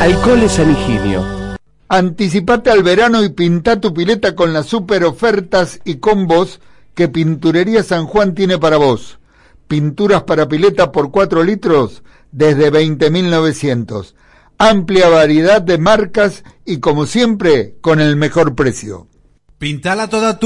Alcoholes San Higinio. Anticipate al verano y pintá tu pileta con las super ofertas y combos que Pinturería San Juan tiene para vos. Pinturas para pileta por 4 litros desde 20.900. Amplia variedad de marcas y como siempre con el mejor precio. Pintala toda